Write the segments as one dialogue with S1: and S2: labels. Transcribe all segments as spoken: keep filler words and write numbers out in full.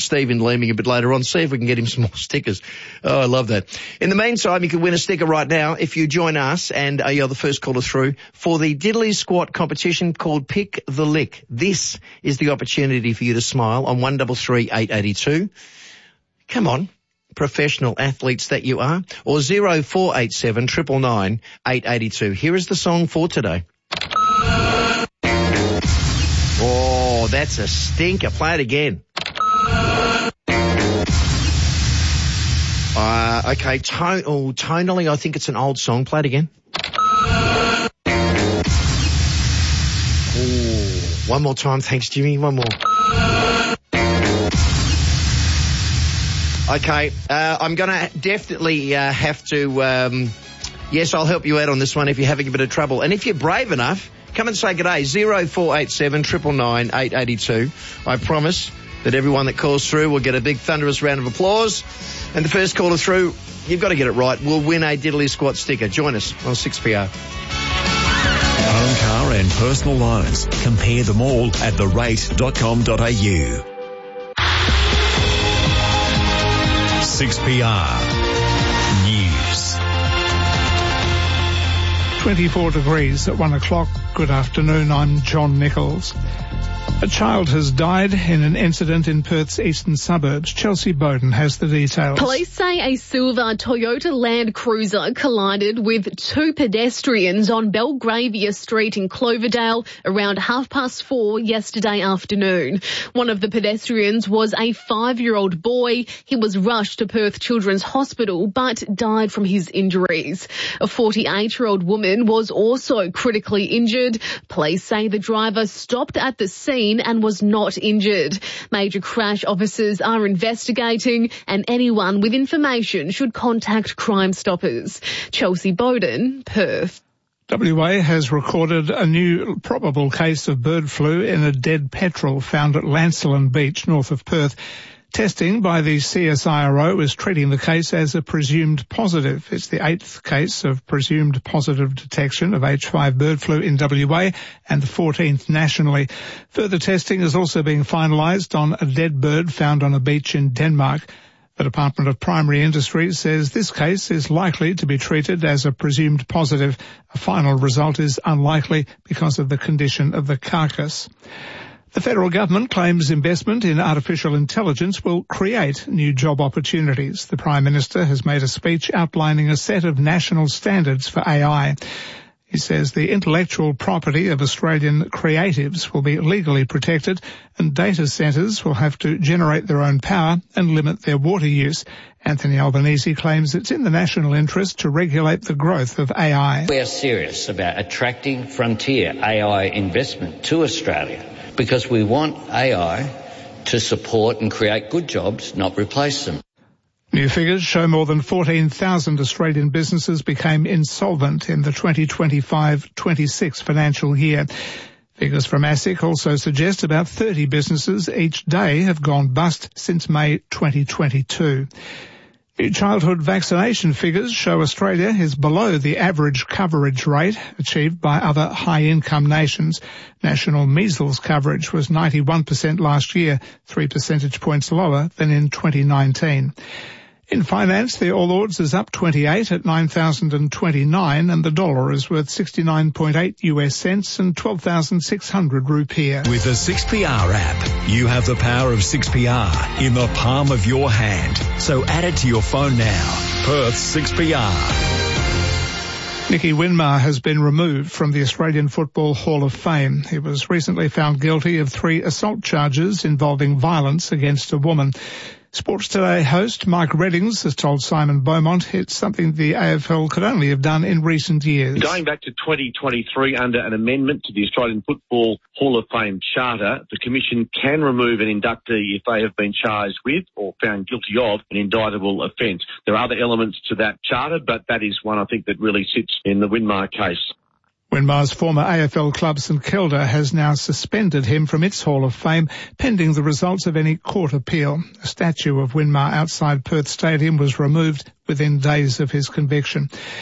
S1: Stephen Leeming a bit later on, see if we can get him some more stickers. Oh, I love that. In the meantime, you can win a sticker right now if you join us and uh, you're the first caller through for the Diddley Squat competition called Pick the Lick. This is the opportunity for you to smile on one three three eight eight two. Come on, professional athletes that you are. Or zero four eight seven nine nine nine eight eight two. Here is the song for today. Oh, that's a stinker. Play it again. Uh, okay, tone, oh, tonally, I think it's an old song. Play it again. Oh, one more time. Thanks, Jimmy. One more. Okay, uh, I'm going to definitely uh, have to, um, yes, I'll help you out on this one if you're having a bit of trouble. And if you're brave enough, come and say good day. zero four eight seven nine nine nine eight eight two. I promise that everyone that calls through will get a big thunderous round of applause. And the first caller through, you've got to get it right, will win a Diddley Squat sticker. Join us on six P R.
S2: Home, car and personal loans. Compare them all at the rate dot com dot a u. six P R News.
S3: twenty-four degrees at one o'clock. Good afternoon, I'm John Nichols. A child has died in an incident in Perth's eastern suburbs. Chelsea Bowden has the details.
S4: Police say a silver Toyota Land Cruiser collided with two pedestrians on Belgravia Street in Cloverdale around half past four yesterday afternoon. One of the pedestrians was a five-year-old boy. He was rushed to Perth Children's Hospital but died from his injuries. A forty-eight-year-old woman was also critically injured. Police say the driver stopped at the scene and was not injured. Major crash officers are investigating and anyone with information should contact Crime Stoppers. Chelsea Bowden, Perth.
S3: W A has recorded a new probable case of bird flu in a dead petrel found at Lancelin Beach north of Perth. Testing by the C S I R O is treating the case as a presumed positive. It's the eighth case of presumed positive detection of H five bird flu in W A and the fourteenth nationally. Further testing is also being finalised on a dead bird found on a beach in Denmark. The Department of Primary Industries says this case is likely to be treated as a presumed positive. A final result is unlikely because of the condition of the carcass. The federal government claims investment in artificial intelligence will create new job opportunities. The Prime Minister has made a speech outlining a set of national standards for A I. He says the intellectual property of Australian creatives will be legally protected and data centres will have to generate their own power and limit their water use. Anthony Albanese claims it's in the national interest to regulate the growth of A I.
S5: We are serious about attracting frontier A I investment to Australia, because we want A I to support and create good jobs, not replace them.
S3: New figures show more than fourteen thousand Australian businesses became insolvent in the twenty twenty-five twenty-six financial year. Figures from ASIC also suggest about thirty businesses each day have gone bust since May twenty twenty-two. New childhood vaccination figures show Australia is below the average coverage rate achieved by other high-income nations. National measles coverage was ninety-one percent last year, three percentage points lower than in twenty nineteen. In finance, the All Ords is up twenty-eight at nine thousand twenty-nine and the dollar is worth sixty-nine point eight U S cents and twelve thousand six hundred rupiah.
S2: With the six P R app, you have the power of six P R in the palm of your hand. So add it to your phone now. Perth six P R.
S3: Nicky Winmar has been removed from the Australian Football Hall of Fame. He was recently found guilty of three assault charges involving violence against a woman. Sports Today host Mike Reddings has told Simon Beaumont it's something the A F L could only have done in recent years.
S6: Going back to twenty twenty-three, under an amendment to the Australian Football Hall of Fame Charter, the Commission can remove an inductee if they have been charged with or found guilty of an indictable offence. There are other elements to that charter, but that is one I think that really sits in the Winmar case.
S3: Winmar's former A F L club St Kilda has now suspended him from its Hall of Fame pending the results of any court appeal. A statue of Winmar outside Perth Stadium was removed within days of his conviction.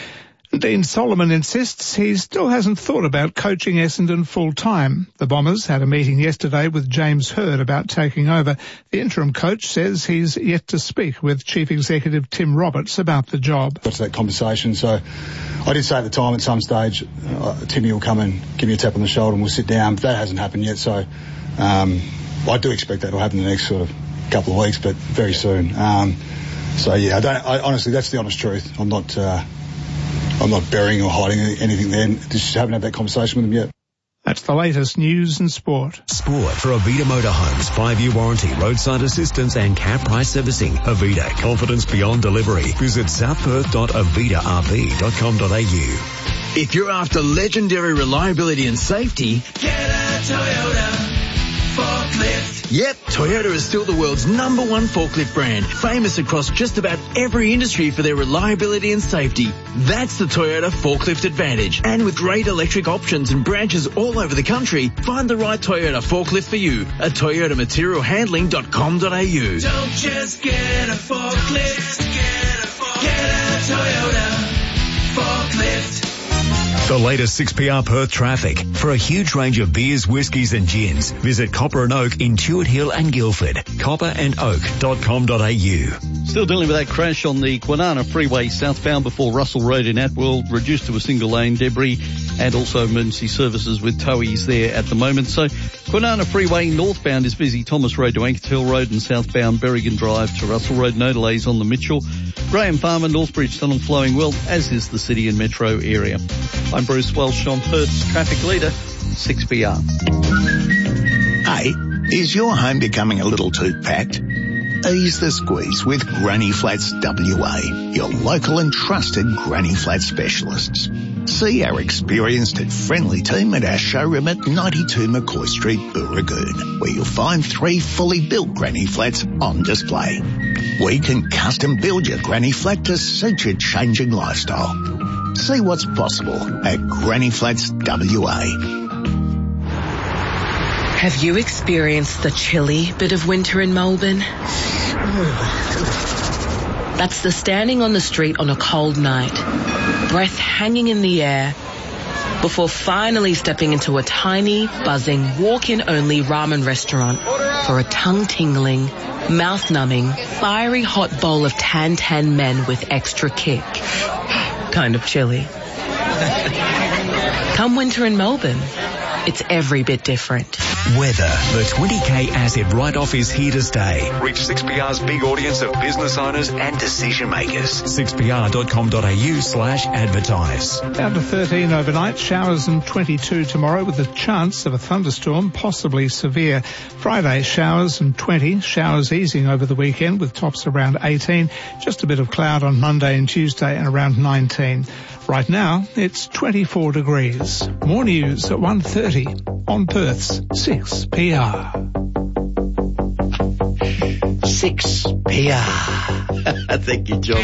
S3: Dean Solomon insists he still hasn't thought about coaching Essendon full-time. The Bombers had a meeting yesterday with James Hird about taking over. The interim coach says he's yet to speak with Chief Executive Tim Roberts about the job.
S7: Got to that conversation, so I did say at the time at some stage, uh, Timmy will come and give me a tap on the shoulder and we'll sit down. But that hasn't happened yet, so um, I do expect that will happen in the next sort of couple of weeks, but very soon. Um, so yeah, I don't. I, honestly, that's the honest truth. I'm not. Uh, I'm not burying or hiding anything there. Just haven't had that conversation with them yet.
S3: That's the latest news and sport.
S2: Sport for Avita Motorhomes. Five-year warranty, roadside assistance and cap price servicing. Avita, confidence beyond delivery. Visit south perth dot avita r b dot com dot a u.
S8: If you're after legendary reliability and safety, get a Toyota forklift. Yep, Toyota is still the world's number one forklift brand, famous across just about every industry for their reliability and safety. That's the Toyota Forklift Advantage. And with great electric options and branches all over the country, find the right Toyota forklift for you at toyota material handling dot com dot a u. Don't just get a forklift, get a, forklift. Get a Toyota forklift.
S2: The latest six P R Perth traffic. For a huge range of beers, whiskies and gins, visit Copper and Oak in Tuart Hill and Guildford. copper and oak dot com dot a u.
S9: Still dealing with that crash on the Kwinana Freeway southbound before Russell Road in Atwell, reduced to a single lane, debris and also emergency services with towies there at the moment. So Kwinana Freeway northbound is busy, Thomas Road to Anchorage Hill Road and southbound Berrigan Drive to Russell Road. No delays on the Mitchell. Graham Farmer, Northbridge Tunnel flowing well, as is the city and metro area. I'm Bruce Welsh on Perth's traffic leader, six P R.
S10: Hey, is your home becoming a little too packed? Ease the squeeze with Granny Flats W A, your local and trusted Granny Flat specialists. See our experienced and friendly team at our showroom at ninety-two McCoy Street, Booragoon, where you'll find three fully built Granny Flats on display. We can custom build your Granny Flat to suit your changing lifestyle. See what's possible at Granny Flats W A.
S11: Have you experienced the chilly bit of winter in Melbourne? That's the standing on the street on a cold night, breath hanging in the air, before finally stepping into a tiny, buzzing, walk-in-only ramen restaurant for a tongue-tingling, mouth-numbing, fiery hot bowl of tan-tan men with extra kick. Kind of chilly. Come winter in Melbourne, it's every bit different.
S2: Weather. The twenty K asset write-off is here to stay. Reach six P R's big audience of business owners and decision makers. six p r dot com dot a u slash advertise.
S3: Down to thirteen overnight, showers and twenty-two tomorrow with a chance of a thunderstorm, possibly severe. Friday, showers and twenty, showers easing over the weekend with tops around eighteen. Just a bit of cloud on Monday and Tuesday and around nineteen. Right now, it's twenty-four degrees. More news at one thirty on Perth's six P R.
S1: six P R. Thank you, John.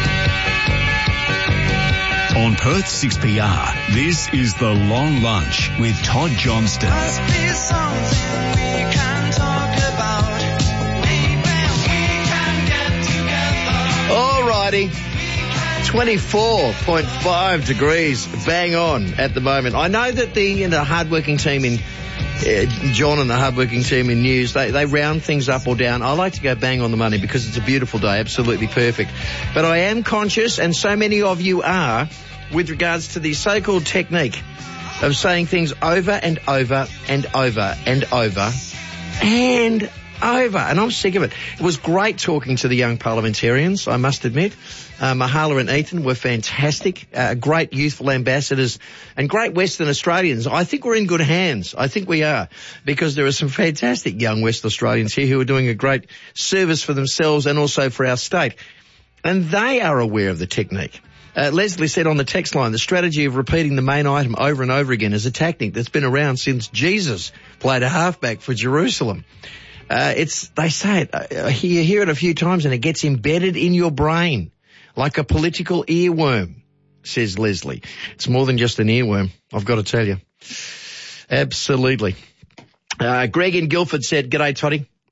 S2: On Perth's six P R, this is The Long Lunch with Todd Johnston.
S12: Must be something we can talk about. Maybe we can get together.
S1: All righty. twenty-four point five degrees, bang on at the moment. I know that the you know, hard-working team in, uh, John and the hard-working team in news, they, they round things up or down. I like to go bang on the money because it's a beautiful day, absolutely perfect. But I am conscious, and so many of you are, with regards to the so-called technique of saying things over and over and over and over and over. And I'm sick of it. It was great talking to the young parliamentarians, I must admit. Uh, Mahala and Ethan were fantastic, uh, great youthful ambassadors and great Western Australians. I think we're in good hands. I think we are, because there are some fantastic young Western Australians here who are doing a great service for themselves and also for our state. And they are aware of the technique. Uh, Leslie said on the text line, the strategy of repeating the main item over and over again is a tactic that's been around since Jesus played a halfback for Jerusalem. Uh, it's, they say it, uh, you hear it a few times and it gets embedded in your brain. Like a political earworm, says Leslie. It's more than just an earworm, I've got to tell you. Absolutely. Uh, Greg in Guildford said, "G'day, Toddy.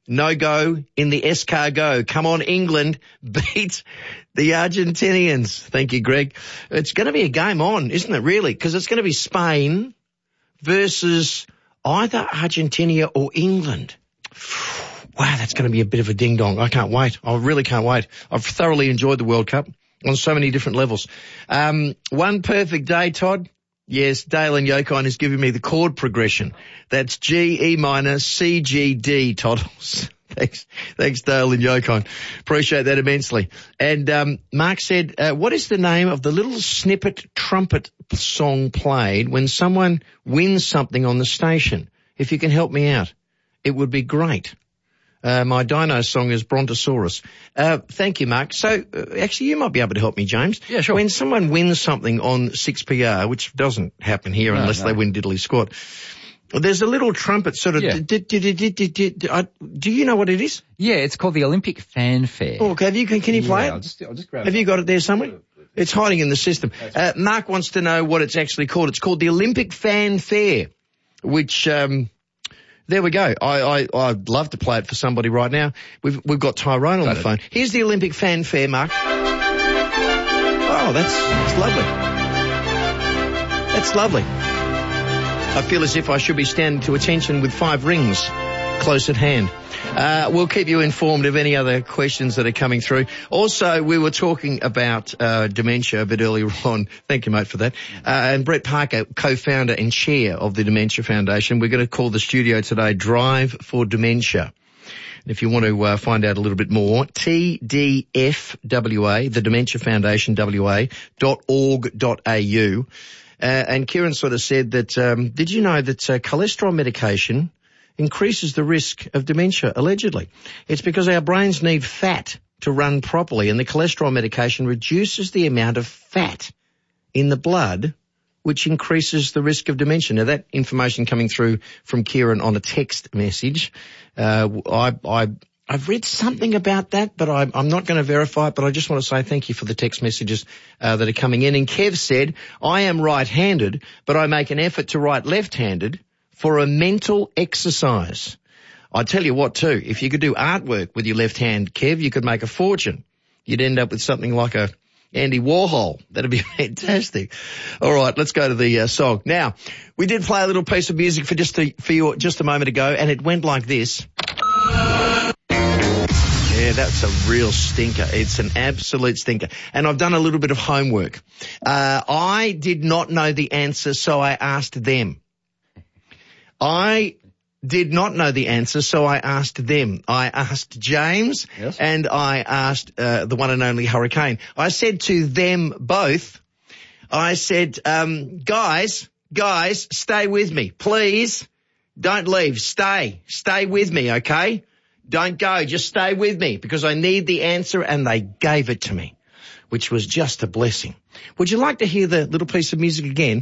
S1: No go in the escargot. Come on, England. Beat the Argentinians. Thank you, Greg. It's going to be a game on, isn't it, really? Because it's going to be Spain versus either Argentina or England. Wow, that's going to be a bit of a ding-dong. I can't wait. I really can't wait. I've thoroughly enjoyed the World Cup on so many different levels. Um, one perfect day, Todd. Yes, Dale and Yokon is giving me the chord progression. That's G, E minor, C, G, D, Toddles. Thanks, thanks, Dale and Yokon. Appreciate that immensely. And um, Mark said, uh, what is the name of the little snippet trumpet song played when someone wins something on the station? If you can help me out, it would be great. Uh, my dino song is Brontosaurus. Uh, thank you, Mark. So, uh, actually, you might be able to help me, James.
S13: Yeah, sure.
S1: When someone wins something on six P R, which doesn't happen here
S13: No,
S1: unless
S13: no.
S1: they win Diddley Squad, there's a little trumpet sort of...
S13: Yeah.
S1: d- d- d- d- d- d- d- I- Do you know what it is?
S13: Yeah, it's called the Olympic Fanfare.
S1: Oh, okay. Have you, can, can you play
S13: Yeah,
S1: it?
S13: I'll just, I'll just grab
S1: Have
S13: it.
S1: you got it there somewhere? It's hiding in the system. Uh, Mark wants to know what it's actually called. It's called the Olympic Fanfare, which... um There we go. I, I, I'd love to play it for somebody right now. We've, we've got Tyrone on
S13: Got
S1: the
S13: it.
S1: phone. Here's the Olympic Fanfare, Mark. Oh, that's, that's lovely. That's lovely. I feel as if I should be standing to attention with five rings close at hand. Uh, we'll keep you informed of any other questions that are coming through. Also, we were talking about uh, dementia a bit earlier on. Thank you, mate, for that. Uh, and Brett Parker, co-founder and chair of the Dementia Foundation. We're going to call the studio today Drive for Dementia. If you want to uh, find out a little bit more, T D F W A, the Dementia Foundation W A, dot org dot A U. Uh, and Kieran sort of said that, um, did you know that uh, cholesterol medication increases the risk of dementia, allegedly? It's because our brains need fat to run properly, and the cholesterol medication reduces the amount of fat in the blood, which increases the risk of dementia. Now, that information coming through from Kieran on a text message. Uh, I, I, I've read something about that, but I, I'm not going to verify it, but I just want to say thank you for the text messages uh, that are coming in. And Kev said, I am right-handed, but I make an effort to write left-handed for a mental exercise. I tell you what, too, if you could do artwork with your left hand, Kev, you could make a fortune. You'd end up with something like a Andy Warhol. That'd be fantastic. All right, let's go to the uh, song. Now, we did play a little piece of music for just a, for you just a moment ago, and it went like this. Yeah, that's a real stinker. It's an absolute stinker. And I've done a little bit of homework. Uh, I did not know the answer, so I asked them. I did not know the answer, so I asked them. I asked James,
S13: Yes.
S1: and I asked uh, the one and only Hurricane. I said to them both, I said, um, guys, guys, stay with me. Please, don't leave. Stay. Stay with me, okay? Don't go. Just stay with me, because I need the answer, and they gave it to me, which was just a blessing. Would you like to hear the little piece of music again?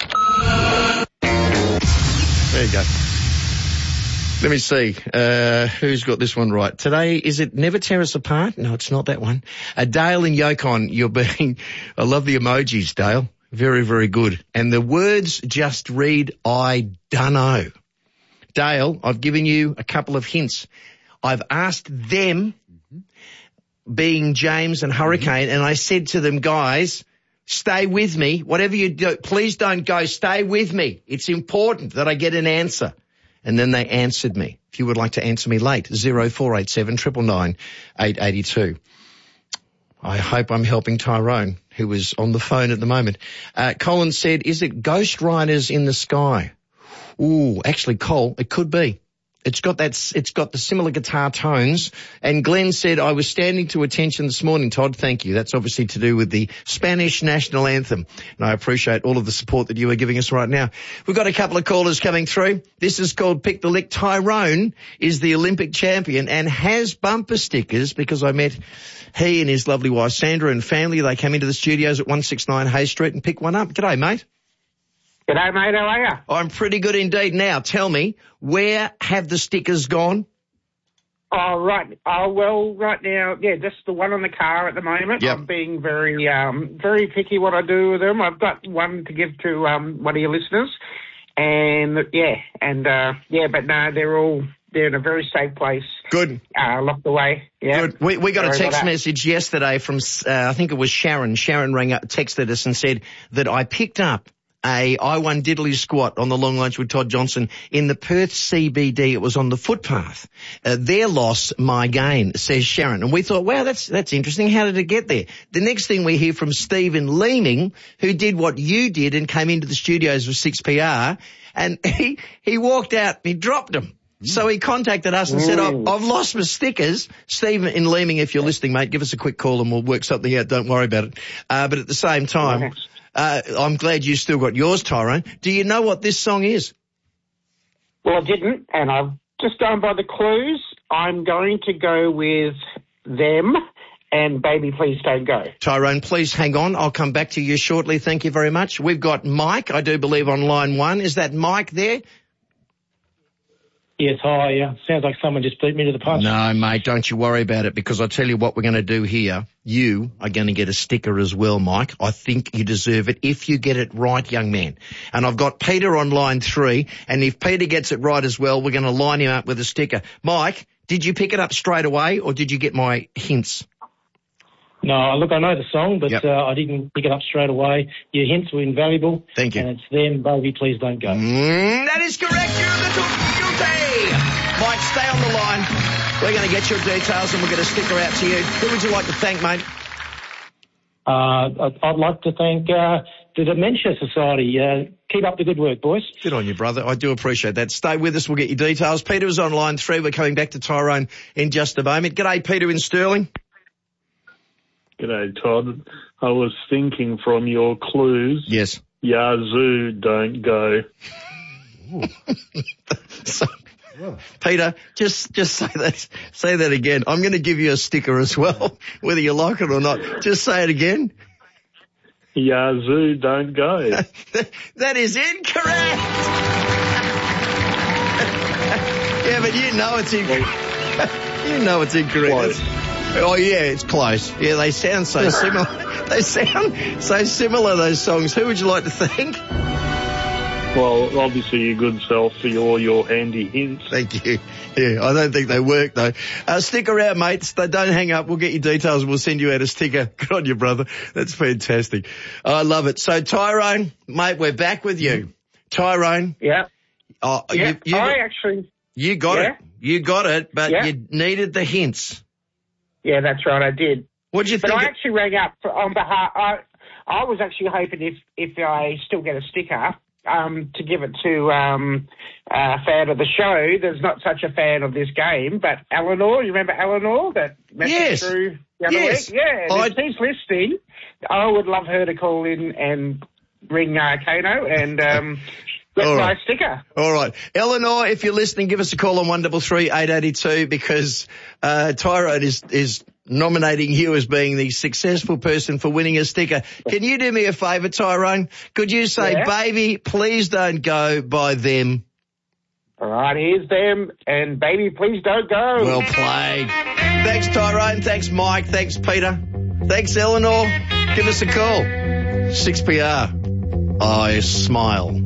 S1: There you go. Let me see. Uh, who's got this one right? Today, is it Never Tear Us Apart? No, it's not that one. Uh, Dale and Yokon, you're being, I love the emojis, Dale. Very, very good. And the words just read, I dunno. Dale, I've given you a couple of hints. I've asked them, being James and Hurricane, and I said to them, guys, stay with me. Whatever you do, please don't go. Stay with me. It's important that I get an answer. And then they answered me. If you would like to answer me late, zero four eight seven, nine nine nine, eight eight two. I hope I'm helping Tyrone, who is on the phone at the moment. Uh, Colin said, is it Ghost Riders in the Sky? Ooh, actually, Cole, it could be. It's got that, it's got the similar guitar tones. And Glenn said, I was standing to attention this morning, Todd. Thank you. That's obviously to do with the Spanish national anthem. And I appreciate all of the support that you are giving us right now. We've got a couple of callers coming through. This is called Pick the Lick. Tyrone is the Olympic champion and has bumper stickers because I met he and his lovely wife, Sandra, and family. They came into the studios at one sixty-nine Hayes Street and picked one up. G'day, mate.
S14: G'day, mate. How are you?
S1: I'm pretty good indeed. Now, tell me, where have the stickers gone?
S14: Oh, right. Oh, well, right now, yeah, just the one on the car at the moment.
S1: Yep.
S14: I'm being very, um, very picky what I do with them. I've got one to give to um, one of your listeners, and yeah, and uh, yeah, but no, they're all they're in a very safe place.
S1: Good.
S14: Uh, locked away. Yeah.
S1: Good. We, we got
S14: Sorry
S1: a text
S14: about that.
S1: message yesterday from, uh, I think it was Sharon. Sharon rang up, texted us and said that I picked up a I won diddly squat on the long lunch with Todd Johnson in the Perth C B D. It was on the footpath. Uh, their loss, my gain, says Sharon. And we thought, wow, that's that's interesting. How did it get there? The next thing we hear from Stephen Leeming, who did what you did and came into the studios with six P R, and he he walked out and he dropped them. So he contacted us and said, I've, I've lost my stickers. Stephen in Leeming, if you're listening, mate, give us a quick call and we'll work something out. Don't worry about it. Uh, but at the same time, uh, I'm glad you still got yours, Tyrone. Do you know what this song is?
S14: Well, I didn't, and I've just gone by the clues. I'm going to go with Them and Baby Please Don't Go.
S1: Tyrone, please hang on. I'll come back to you shortly. Thank you very much. We've got Mike, I do believe, on line one. Is that Mike there?
S15: Yes, hi. Yeah. Sounds like someone just beat me to the punch.
S1: No, mate, don't you worry about it, because I'll tell you what we're going to do here. You are going to get a sticker as well, Mike. I think you deserve it if you get it right, young man. And I've got Peter on line three, and if Peter gets it right as well, we're going to line him up with a sticker. Mike, did you pick it up straight away, or did you get my hints?
S15: No, look, I know the song, but
S1: Yep.
S15: uh, I didn't pick it up straight away. Your hints were invaluable.
S1: Thank you.
S15: And it's Them, Baby Please Don't Go.
S1: Mm, that is correct. You're a little guilty. Mike, stay on the line. We're going to get your details and we'll get a sticker out to you. Who would you like to thank, mate?
S15: Uh, I'd, I'd like to thank uh, the Dementia Society. Uh, keep up the good work, boys.
S1: Good on you, brother. I do appreciate that. Stay with us. We'll get your details. Peter was on line three. We're coming back to Tyrone in just a moment. G'day, Peter in Stirling.
S16: G'day, Todd. I was thinking from your clues.
S1: Yes.
S16: Yazoo, don't go.
S1: So, Peter, just just say that say that again. I'm going to give you a sticker as well, whether you like it or not. Just say it again.
S16: Yazoo, don't go.
S1: That is incorrect. Yeah, but you know it's incorrect. You know it's incorrect. Oh yeah, it's close. Yeah, they sound so similar. They sound so similar, those songs. Who would you like to thank?
S16: Well, obviously your good self for all your handy hints.
S1: Thank you. Yeah, I don't think they work though. Uh, stick around, mates. They don't hang up. We'll get your details and we'll send you out a sticker. Good on you, brother. That's fantastic. I love it. So Tyrone, mate, we're back with you. Tyrone.
S14: Yeah.
S1: Oh,
S14: Yeah,
S1: you, you,
S14: I actually...
S1: you got
S14: Yeah.
S1: it. You got it, but
S14: Yeah.
S1: you needed the hints.
S14: Yeah, that's right, I did.
S1: What did you
S14: But
S1: think?
S14: I
S1: it-
S14: actually rang up for, on behalf... I, I was actually hoping if, if I still get a sticker... Um, to give it to um, a fan of the show. There's not such a fan of this game, but Eleanor, you remember Eleanor that messaged
S1: Yes.
S14: through the other
S1: Yes.
S14: week? Yeah,
S1: I-
S14: if she's listening, I would love her to call in and ring uh, Kano and um, get
S1: All
S14: my
S1: right.
S14: sticker.
S1: All right. Eleanor, if you're listening, give us a call on one three three, eight eight two because uh, Tyrone is, is nominating you as being the successful person for winning a sticker. Can you do me a favour, Tyrone? Could you say,
S14: Yeah.
S1: Baby, Please Don't Go by Them?
S14: All right, here's them, and Baby, Please Don't Go.
S1: Well played. Thanks, Tyrone. Thanks, Mike. Thanks, Peter. Thanks, Eleanor. Give us a call. six P R. I smile.